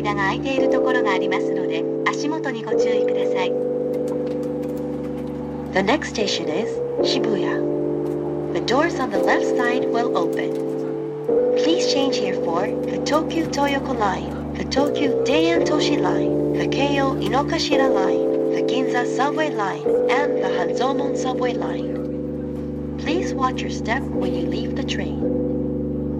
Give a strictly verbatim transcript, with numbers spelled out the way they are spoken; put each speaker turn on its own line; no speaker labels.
間が空いているところがありますので、足元にご注意ください。The next station is Shibuya. The doors on the left side will open. Please change here for the Tokyu Toyoko Line, the Tokyu Deian Toshi Line, the Keio Inokashira Line, the Ginza Subway Line, and the Hanzomon Subway Line. Please watch your step when you leave the train.